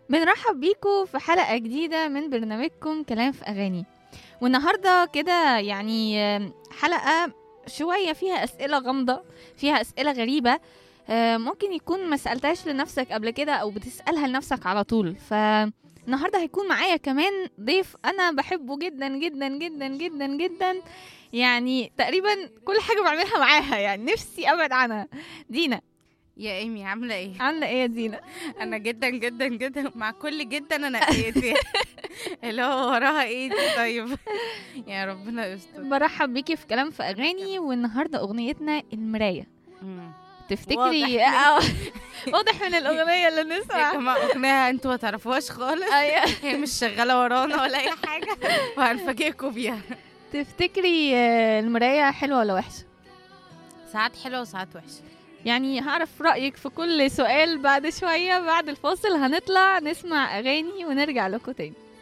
بنرحب بيكم في حلقة جديدة من برنامجكم كلام في أغاني. والنهاردة كده يعني حلقة شوية فيها أسئلة غامضة، فيها أسئلة غريبة. ممكن يكون ما سألتهاش لنفسك قبل كده أو بتسألها لنفسك على طول. فالنهاردة هيكون معايا كمان ضيف أنا بحبه جدا جدا جدا جدا جدا، يعني تقريبا كل حاجة بعملها معاها، يعني نفسي أبعد عنها. دينا، يا ايمي عامله ايه؟ عاملة إيه يا دينا؟ انا جدا جدا جدا مع كل جدا انا ايدي اللي هو وراها ايه دي؟ طيب يا ربنا يستر. برحب بيكي في كلام في أغاني، والنهاردة أغنيتنا المراية. مم. تفتكري واضح واضح من الأغنية اللي يا نسمع. جماعه اغنيه انتوا ما تعرفوهاش خالص، أيوة. هي مش شغاله ورانا ولا اي حاجه وهنفاجئكم بيها. تفتكري المراية حلوة ولا وحشة؟ ساعات حلوه وساعات وحشه. يعني هعرف رأيك في كل سؤال بعد شوية. بعد الفاصل هنطلع نسمع أغاني ونرجع لكم تاني.